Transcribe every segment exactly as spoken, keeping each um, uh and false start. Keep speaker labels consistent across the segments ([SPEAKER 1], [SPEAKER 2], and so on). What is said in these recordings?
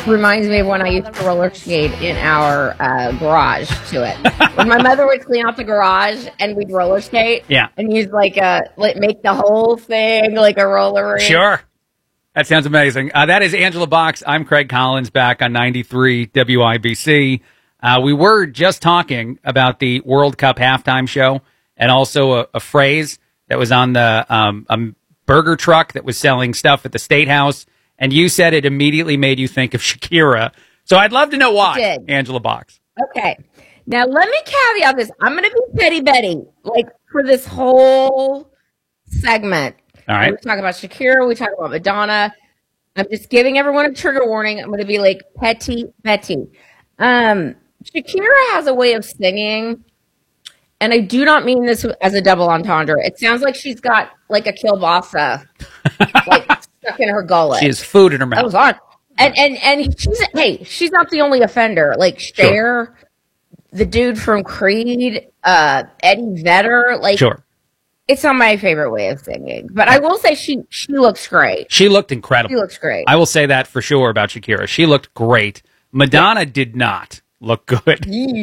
[SPEAKER 1] reminds me of when I used to roller skate in our uh, garage to it. When my mother would clean out the garage and we'd roller skate.
[SPEAKER 2] Yeah.
[SPEAKER 1] And use like a, like make the whole thing like a roller rink.
[SPEAKER 2] Sure. That sounds amazing. Uh, that is Angela Box. I'm Craig Collins, back on ninety-three W I B C. Uh, we were just talking about the World Cup halftime show and also a, a phrase that was on the um, um, burger truck that was selling stuff at the State House. And you said it immediately made you think of Shakira. So I'd love to know why, Angela Box.
[SPEAKER 1] Okay. Now, let me caveat this. I'm going to be Petty Betty, like, for this whole segment.
[SPEAKER 2] All right.
[SPEAKER 1] We talk about Shakira. We talk about Madonna. I'm just giving everyone a trigger warning. I'm going to be like Petty Betty. Um, Shakira has a way of singing, and I do not mean this as a double entendre. It sounds like she's got, like, a kielbasa, like, stuck in her gullet.
[SPEAKER 2] She has food in her mouth.
[SPEAKER 1] That was on. And, and, and she's, hey, she's not the only offender. Like, Cher, sure. The dude from Creed, uh, Eddie Vedder, like,
[SPEAKER 2] sure.
[SPEAKER 1] It's not my favorite way of singing, but I will say she she looks great.
[SPEAKER 2] She looked incredible.
[SPEAKER 1] She looks great.
[SPEAKER 2] I will say that for sure about Shakira. She looked great. Madonna yeah. did not look good.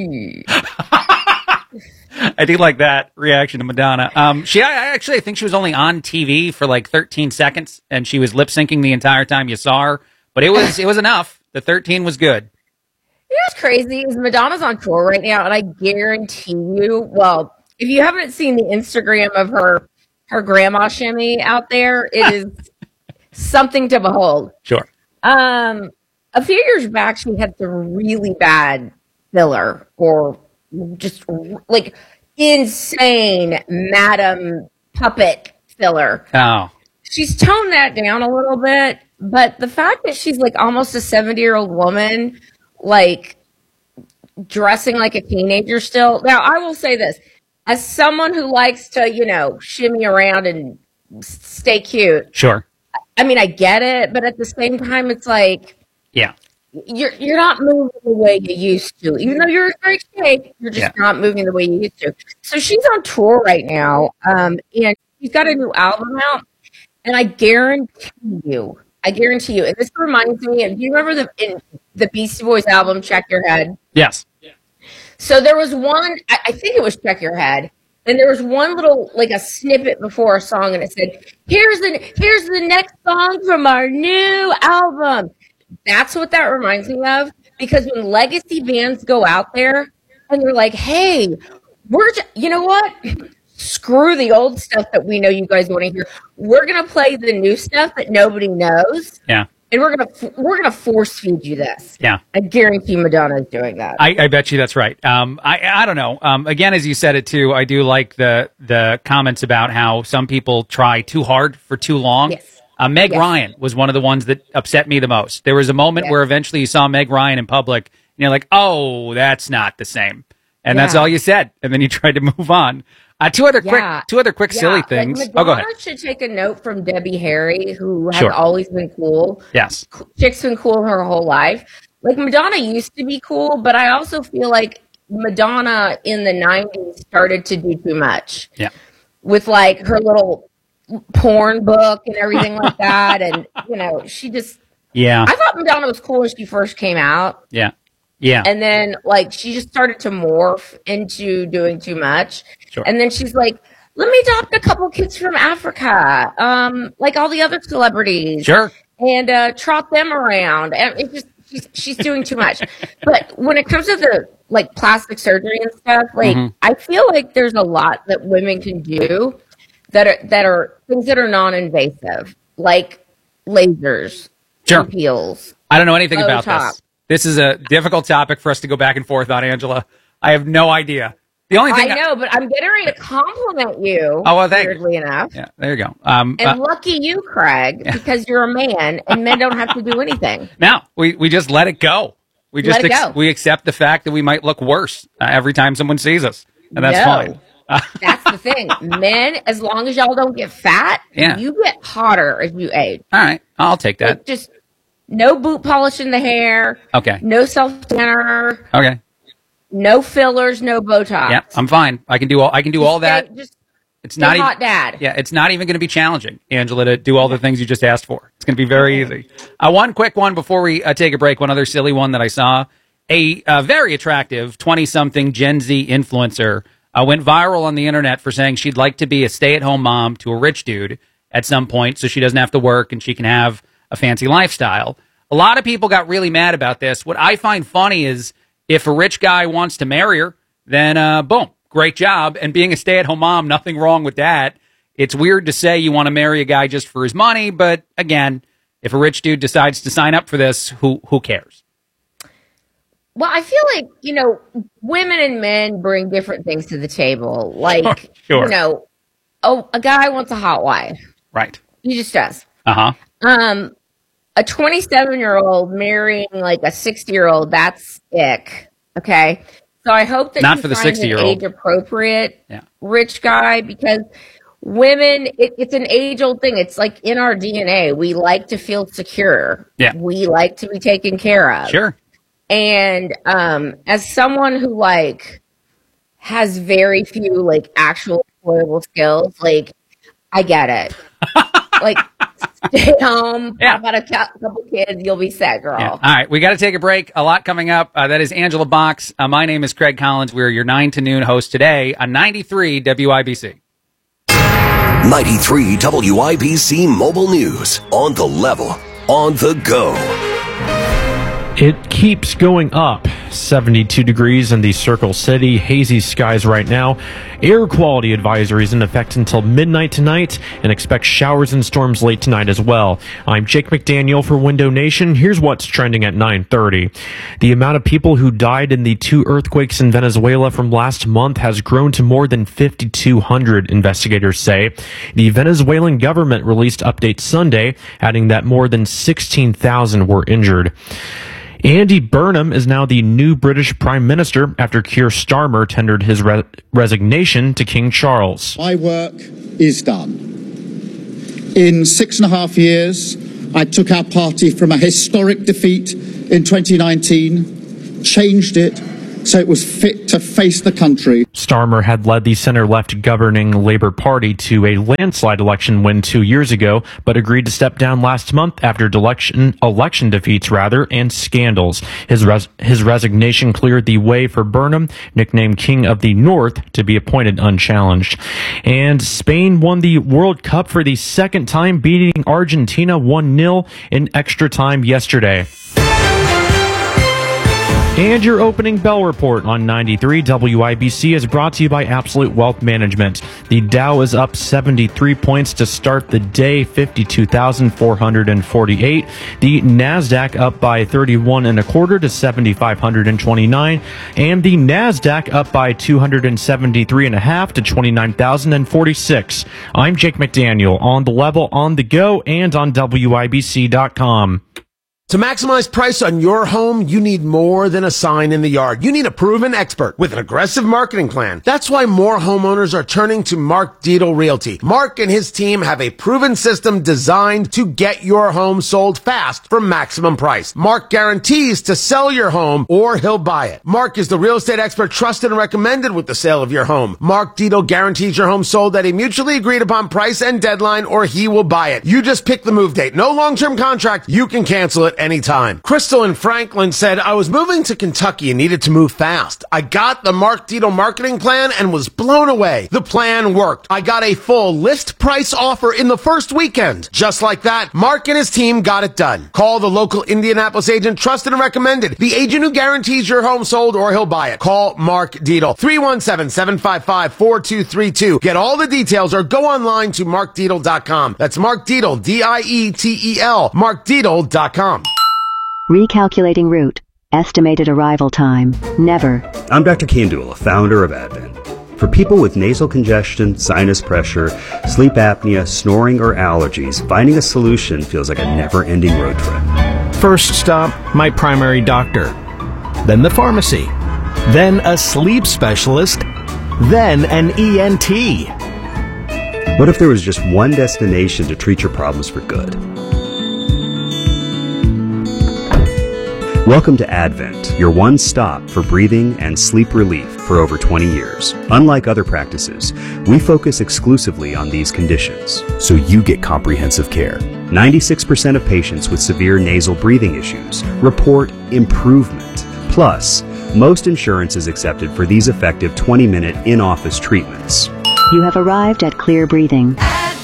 [SPEAKER 2] I do like that reaction to Madonna. Um, she, I actually think she was only on T V for like thirteen seconds, and she was lip syncing the entire time you saw her. But it was it was enough. The thirteen was good.
[SPEAKER 1] You know what's crazy is Madonna's on tour right now, and I guarantee you, well, if you haven't seen the Instagram of her her grandma shimmy out there, it is something to behold.
[SPEAKER 2] Sure.
[SPEAKER 1] Um, a few years back, she had some really bad filler, or just like insane Madam Puppet filler.
[SPEAKER 2] Oh.
[SPEAKER 1] She's toned that down a little bit, but the fact that she's like almost a seventy-year-old woman, like dressing like a teenager still. Now, I will say this. As someone who likes to, you know, shimmy around and stay cute.
[SPEAKER 2] Sure.
[SPEAKER 1] I mean, I get it, but at the same time, it's like,
[SPEAKER 2] yeah,
[SPEAKER 1] you're you're not moving the way you used to. Even though you're in great shape, you're just yeah. not moving the way you used to. So she's on tour right now, um, and she's got a new album out, and I guarantee you, I guarantee you, and this reminds me of, do you remember the in the Beastie Boys album, Check Your Head?
[SPEAKER 2] Yes.
[SPEAKER 1] So there was one, I, I think it was Check Your Head, and there was one little, like a snippet before a song, and it said, here's the here's the next song from our new album. That's what that reminds me of, because when legacy bands go out there, and they're like, hey, we're, just, you know what? Screw the old stuff that we know you guys want to hear. We're going to play the new stuff that nobody knows.
[SPEAKER 2] Yeah.
[SPEAKER 1] And we're gonna we're gonna force feed you this.
[SPEAKER 2] Yeah,
[SPEAKER 1] I guarantee Madonna is doing that.
[SPEAKER 2] I, I bet you that's right. Um, I I don't know. Um, again, as you said it too, I do like the the comments about how some people try too hard for too long.
[SPEAKER 1] Yes.
[SPEAKER 2] Uh, Meg
[SPEAKER 1] yes.
[SPEAKER 2] Ryan was one of the ones that upset me the most. There was a moment yes. where eventually you saw Meg Ryan in public, and you're like, "Oh, that's not the same," and yeah. that's all you said, and then you tried to move on. Uh, two other
[SPEAKER 1] yeah.
[SPEAKER 2] quick, two other quick
[SPEAKER 1] yeah.
[SPEAKER 2] silly things.
[SPEAKER 1] Like,
[SPEAKER 2] oh, go ahead.
[SPEAKER 1] Madonna should take a note from Debbie Harry, who has
[SPEAKER 2] sure.
[SPEAKER 1] always been cool.
[SPEAKER 2] Yes,
[SPEAKER 1] chick's been cool her whole life. Like Madonna used to be cool, but I also feel like Madonna in the nineties started to do too much.
[SPEAKER 2] Yeah,
[SPEAKER 1] with like her little porn book and everything like that, and you know, she just.
[SPEAKER 2] Yeah,
[SPEAKER 1] I thought Madonna was cool when she first came out.
[SPEAKER 2] Yeah. Yeah.
[SPEAKER 1] And then, like, she just started to morph into doing too much.
[SPEAKER 2] Sure.
[SPEAKER 1] And then she's like, let me adopt a couple kids from Africa, um, like all the other celebrities.
[SPEAKER 2] Sure.
[SPEAKER 1] And uh, trot them around. And it's just, she's, she's doing too much. But when it comes to the, like, plastic surgery and stuff, like, mm-hmm. I feel like there's a lot that women can do that are, that are things that are non-invasive, like lasers,
[SPEAKER 2] sure.
[SPEAKER 1] peels.
[SPEAKER 2] I don't know anything
[SPEAKER 1] Botox.
[SPEAKER 2] about this. This is a difficult topic for us to go back and forth on, Angela. I have no idea. The only thing
[SPEAKER 1] I know, I, but I'm getting ready to compliment you.
[SPEAKER 2] Oh, well, thank
[SPEAKER 1] weirdly
[SPEAKER 2] you.
[SPEAKER 1] enough.
[SPEAKER 2] Yeah, there you go. Um,
[SPEAKER 1] and
[SPEAKER 2] uh,
[SPEAKER 1] lucky you, Craig, yeah. because you're a man, and men don't have to do anything.
[SPEAKER 2] No, we we just let it go. We just
[SPEAKER 1] let it
[SPEAKER 2] ex-
[SPEAKER 1] go.
[SPEAKER 2] we accept the fact that we might look worse uh, every time someone sees us, and that's
[SPEAKER 1] no.
[SPEAKER 2] fine. Uh,
[SPEAKER 1] that's the thing. Men, as long as y'all don't get fat,
[SPEAKER 2] yeah.
[SPEAKER 1] you get hotter as you age.
[SPEAKER 2] All right, I'll take that.
[SPEAKER 1] Like, just. No boot polish in the hair.
[SPEAKER 2] Okay.
[SPEAKER 1] No self-tanner.
[SPEAKER 2] Okay.
[SPEAKER 1] No fillers, no Botox.
[SPEAKER 2] Yeah, I'm fine. I can do all. I can do
[SPEAKER 1] just
[SPEAKER 2] all that.
[SPEAKER 1] Stay, just
[SPEAKER 2] It's not
[SPEAKER 1] Hey,
[SPEAKER 2] even
[SPEAKER 1] hot dad.
[SPEAKER 2] Yeah, it's not even going to be challenging, Angela, to do all the things you just asked for. It's going to be very easy. Uh, one quick one before we uh, take a break. One other silly one that I saw. A uh, very attractive twenty-something Gen Z influencer uh, went viral on the internet for saying she'd like to be a stay-at-home mom to a rich dude at some point so she doesn't have to work and she can have a fancy lifestyle. A lot of people got really mad about this. What I find funny is if a rich guy wants to marry her, then uh, boom, great job. And being a stay-at-home mom, nothing wrong with that. It's weird to say you want to marry a guy just for his money, but again, if a rich dude decides to sign up for this, who who cares?
[SPEAKER 1] Well, I feel like, you know, women and men bring different things to the table. Like,
[SPEAKER 2] Sure.
[SPEAKER 1] you know, oh, a guy wants a hot wife.
[SPEAKER 2] Right.
[SPEAKER 1] He just does.
[SPEAKER 2] Uh-huh.
[SPEAKER 1] Um, a twenty-seven-year-old marrying like a sixty-year-old, that's ick. Okay? So I hope that
[SPEAKER 2] Not
[SPEAKER 1] you
[SPEAKER 2] for the
[SPEAKER 1] find an
[SPEAKER 2] sixty-year-old.
[SPEAKER 1] age-appropriate
[SPEAKER 2] Yeah.
[SPEAKER 1] rich guy, because women, it, it's an age-old thing. It's like in our D N A. We like to feel secure.
[SPEAKER 2] Yeah.
[SPEAKER 1] We like to be taken care of.
[SPEAKER 2] Sure.
[SPEAKER 1] And um, as someone who like has very few like actual employable skills, like I get it. Like stay home,
[SPEAKER 2] Yeah.
[SPEAKER 1] pop out a cou- couple kids, you'll be set, girl.
[SPEAKER 2] Yeah. All right, we got to take a break. A lot coming up. Uh, that is Angela Box. Uh, my name is Craig Collins. We're your nine to noon host today on ninety-three W I B C.
[SPEAKER 3] ninety-three W I B C Mobile News. On the level. On the go.
[SPEAKER 4] It keeps going up. seventy-two degrees in the Circle City. Hazy skies right now. Air quality advisories in effect until midnight tonight, and expect showers and storms late tonight as well. I'm Jake McDaniel for Window Nation. Here's what's trending at nine thirty. The amount of people who died in the two earthquakes in Venezuela from last month has grown to more than fifty-two hundred, investigators say. The Venezuelan government released updates Sunday, adding that more than sixteen thousand were injured. Andy Burnham is now the new British Prime Minister after Keir Starmer tendered his re- resignation to King Charles.
[SPEAKER 5] My work is done. In six and a half years, I took our party from a historic defeat in twenty nineteen, changed it so it was fit to face the country.
[SPEAKER 4] Starmer had led the center-left governing Labour Party to a landslide election win two years ago, but agreed to step down last month after election, election defeats rather, and scandals. His, res, his resignation cleared the way for Burnham, nicknamed King of the North, to be appointed unchallenged. And Spain won the World Cup for the second time, beating Argentina one nil in extra time yesterday. And your opening bell report on ninety-three W I B C is brought to you by Absolute Wealth Management. The Dow is up seventy-three points to start the day, fifty-two thousand four hundred forty-eight. The Nasdaq up by thirty-one and a quarter to seven thousand five hundred twenty-nine, and the Nasdaq up by two hundred seventy-three and a half to twenty-nine thousand forty-six. I'm Jake McDaniel, on the level, on the go, and on W I B C dot com.
[SPEAKER 6] To maximize price on your home, you need more than a sign in the yard. You need a proven expert with an aggressive marketing plan. That's why more homeowners are turning to Mark Dietel Realty. Mark and his team have a proven system designed to get your home sold fast for maximum price. Mark guarantees to sell your home or he'll buy it. Mark is the real estate expert trusted and recommended with the sale of your home. Mark Dietel guarantees your home sold at a mutually agreed upon price and deadline or he will buy it. You just pick the move date. No long-term contract. You can cancel it anytime. Crystal in Franklin said, I was moving to Kentucky and needed to move fast. I got the Mark Dietel marketing plan and was blown away. The plan worked. I got a full list price offer in the first weekend. Just like that, Mark and his team got it done. Call the local Indianapolis agent, trusted and recommended. The agent who guarantees your home sold or he'll buy it. Call Mark Dietel. three one seven, seven five five, four two three two. Get all the details or go online to mark dietel dot com. That's Mark Dietel, D I E T E L, mark dietel dot com.
[SPEAKER 7] Recalculating route. Estimated arrival time. Never.
[SPEAKER 8] I'm Doctor Kandula, founder of Advent. For people with nasal congestion, sinus pressure, sleep apnea, snoring, or allergies, finding a solution feels like a never-ending road trip.
[SPEAKER 9] First stop, my primary doctor. Then the pharmacy. Then a sleep specialist. Then an E N T.
[SPEAKER 8] What if there was just one destination to treat your problems for good? Welcome to Advent, your one stop for breathing and sleep relief for over twenty years. Unlike other practices, we focus exclusively on these conditions, so you get comprehensive care. ninety-six percent of patients with severe nasal breathing issues report improvement. Plus, most insurance is accepted for these effective twenty minute in-office treatments.
[SPEAKER 7] You have arrived at Clear Breathing.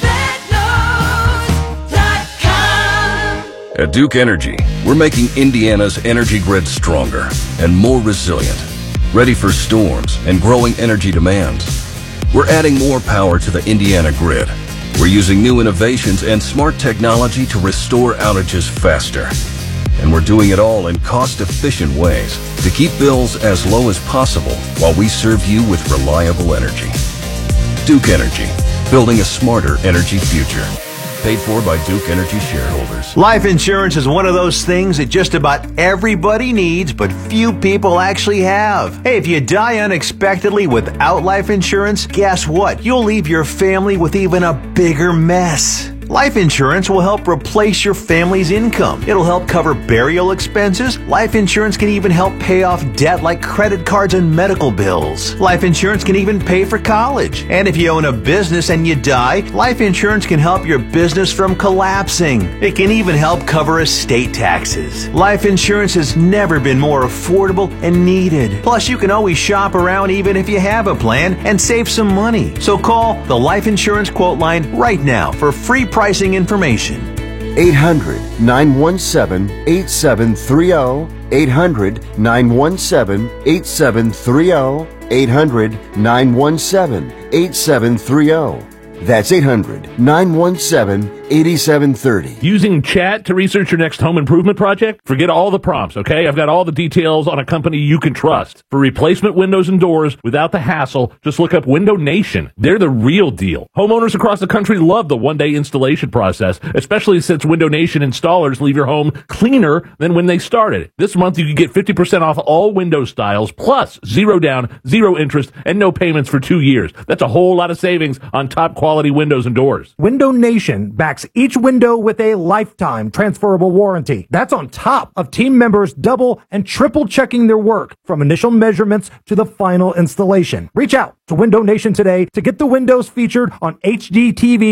[SPEAKER 3] At Duke Energy, we're making Indiana's energy grid stronger and more resilient, ready for storms and growing energy demands. We're adding more power to the Indiana grid. We're using new innovations and smart technology to restore outages faster. And we're doing it all in cost-efficient ways to keep bills as low as possible while we serve you with reliable energy. Duke Energy, building a smarter energy future. Paid for by Duke Energy shareholders.
[SPEAKER 10] Life insurance is one of those things that just about everybody needs, but few people actually have. Hey, if you die unexpectedly without life insurance, guess what? You'll leave your family with even a bigger mess. Life insurance will help replace your family's income. It'll help cover burial expenses. Life insurance can even help pay off debt like credit cards and medical bills. Life insurance can even pay for college. And if you own a business and you die, life insurance can help your business from collapsing. It can even help cover estate taxes. Life insurance has never been more affordable and needed. Plus, you can always shop around even if you have a plan and save some money. So call the Life Insurance Quote Line right now for free pricing information.
[SPEAKER 11] eight hundred, nine one seven, eight seven three zero. eight hundred, nine one seven, eight seven three zero. eight hundred, nine one seven, eight seven three zero. That's eight hundred, nine one seven, eight seven three zero.
[SPEAKER 12] Using chat to research your next home improvement project? Forget all the prompts, okay? I've got all the details on a company you can trust. For replacement windows and doors without the hassle, just look up Window Nation. They're the real deal. Homeowners across the country love the one-day installation process, especially since Window Nation installers leave your home cleaner than when they started. This month, you can get fifty percent off all window styles, plus zero down, zero interest, and no payments for two years. That's a whole lot of savings on top quality windows and doors.
[SPEAKER 13] Window Nation backs each window with a lifetime transferable warranty. That's on top of team members double and triple checking their work from initial measurements to the final installation. Reach out to Window Nation today to get the windows featured on H D T V